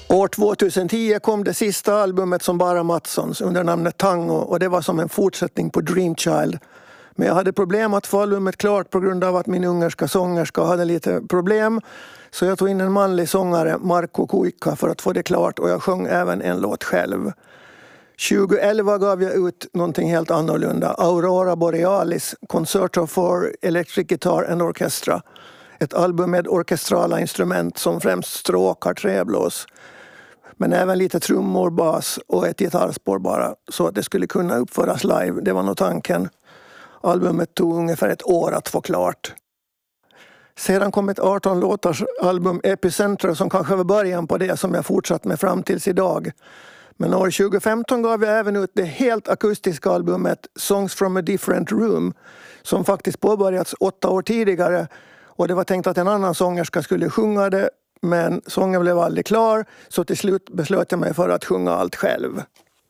År 2010 kom det sista albumet som bara Mattssons under namnet Tango, och det var som en fortsättning på Dream Child. Men jag hade problem att få albumet klart på grund av att min ungerska sångerska hade lite problem. Så jag tog in en manlig sångare, Marko Kuikka, för att få det klart, och jag sjöng även en låt själv. 2011 gav jag ut någonting helt annorlunda, Aurora Borealis, Concerto for Electric Guitar and Orchestra. Ett album med orkestrala instrument som främst stråkar, träblås. Men även lite trummor, bas och ett gitarrspår bara, så att det skulle kunna uppföras live. Det var nog tanken. Albumet tog ungefär ett år att få klart. Sedan kom ett 18-låtars album, Epicenter, som kanske var början på det som jag fortsatt med fram tills idag. Men år 2015 gav jag även ut det helt akustiska albumet Songs from a Different Room, som faktiskt påbörjats 8 år tidigare, och det var tänkt att en annan sångerska skulle sjunga det, men sången blev aldrig klar, så till slut beslöt jag mig för att sjunga allt själv.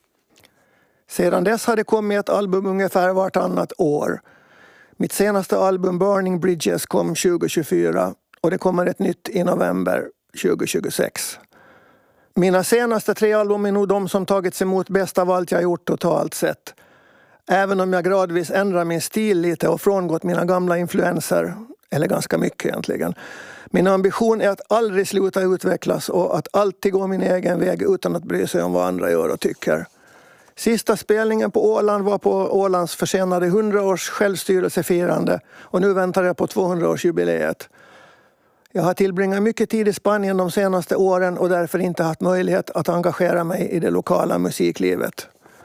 Sedan dess har det kommit ett album ungefär vartannat år. Mitt senaste album Burning Bridges kom 2024 och det kommer ett nytt i november 2026. Mina senaste 3 album är nog de som tagits emot bäst av allt jag gjort totalt sett. Även om jag gradvis ändrar min stil lite och frångått mina gamla influenser, eller ganska mycket egentligen. Min ambition är att aldrig sluta utvecklas och att alltid gå min egen väg utan att bry sig om vad andra gör och tycker. Sista spelningen på Åland var på Ålands försenade 100-års självstyrelsefirande, och nu väntar jag på 200-årsjubileet. Jag har tillbringat mycket tid i Spanien de senaste åren och därför inte haft möjlighet att engagera mig i det lokala musiklivet.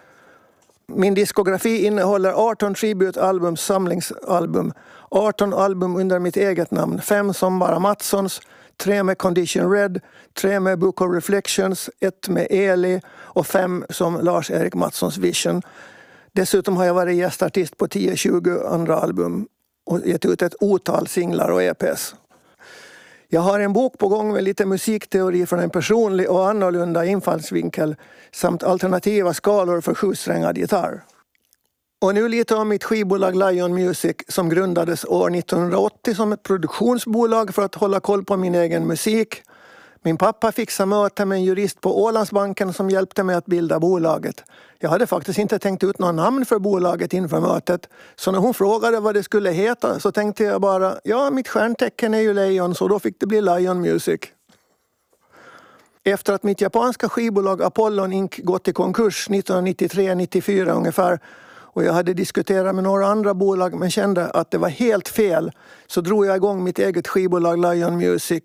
Min diskografi innehåller 18 tribute-albums, samlingsalbum, 18 album under mitt eget namn, 5 som bara Mattssons, 3 med Condition Red, 3 med Book of Reflections, 1 med Eli och 5 som Lars-Erik Mattssons Vision. Dessutom har jag varit gästartist på 10-20 andra album och gett ut ett otal singlar och EPs. Jag har en bok på gång med lite musikteori från en personlig och annorlunda infallsvinkel samt alternativa skalor för 7-strängad gitarr. Och nu lite om mitt skivbolag Lion Music som grundades år 1980 som ett produktionsbolag för att hålla koll på min egen musik. Min pappa fixade möte med en jurist på Ålandsbanken som hjälpte mig att bilda bolaget. Jag hade faktiskt inte tänkt ut någon namn för bolaget inför mötet. Så när hon frågade vad det skulle heta så tänkte jag bara, ja, mitt stjärntecken är ju lejon, så då fick det bli Lion Music. Efter att mitt japanska skivbolag Apollon Inc. gått i konkurs 1993-94 ungefär, och jag hade diskuterat med några andra bolag men kände att det var helt fel, så drog jag igång mitt eget skivbolag Lion Music.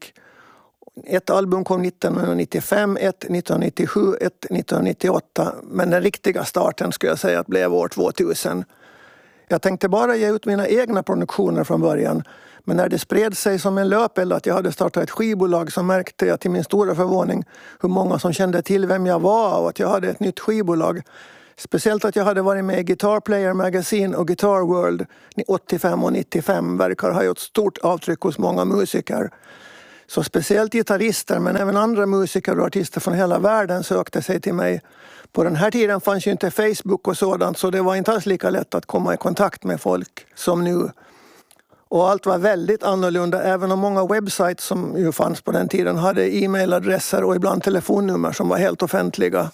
Ett album kom 1995, ett 1997, ett 1998, men den riktiga starten skulle jag säga att blev år 2000. Jag tänkte bara ge ut mina egna produktioner från början, men när det spred sig som en löpeld att jag hade startat ett skivbolag så märkte jag till min stora förvåning hur många som kände till vem jag var och att jag hade ett nytt skivbolag. Speciellt att jag hade varit med i Guitar Player Magazine och Guitar World 85 och 95 verkar ha gjort stort avtryck hos många musiker. Så speciellt gitarrister men även andra musiker och artister från hela världen sökte sig till mig. På den här tiden fanns ju inte Facebook och sådant, så det var inte alls lika lätt att komma i kontakt med folk som nu. Och allt var väldigt annorlunda, även om många webbsites som ju fanns på den tiden hade e-mailadresser och ibland telefonnummer som var helt offentliga.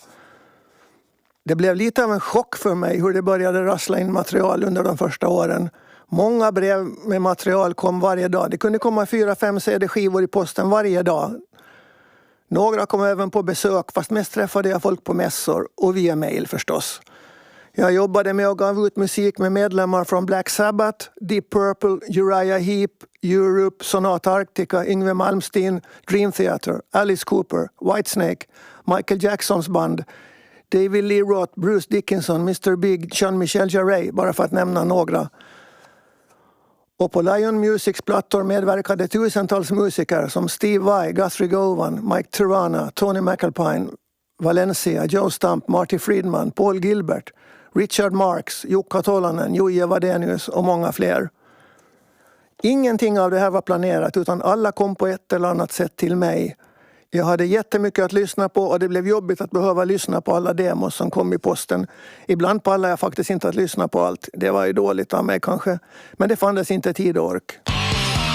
Det blev lite av en chock för mig hur det började rassla in material under de första åren. Många brev med material kom varje dag. Det kunde komma 4-5 CD-skivor i posten varje dag. Några kom även på besök, fast mest träffade jag folk på mässor och via mail förstås. Jag jobbade med att gav ut musik med medlemmar från Black Sabbath, Deep Purple, Uriah Heep, Europe, Sonata Arctica, Yngwie Malmsteen, Dream Theater, Alice Cooper, Whitesnake, Michael Jacksons band, David Lee Roth, Bruce Dickinson, Mr. Big, Jean-Michel Jarre, bara för att nämna några. Och på Lion Musics plattor medverkade tusentals musiker som Steve Vai, Guthrie Govan, Mike Tirana, Tony McAlpine, Valencia, Joe Stump, Marty Friedman, Paul Gilbert, Richard Marx, Jukka Tolanen, Jojje Wadenius och många fler. Ingenting av det här var planerat utan alla kom på ett eller annat sätt till mig. Jag hade jättemycket att lyssna på och det blev jobbigt att behöva lyssna på alla demos som kom i posten. Ibland pallade jag faktiskt inte att lyssna på allt. Det var ju dåligt av mig kanske. Men det fanns inte tid och ork.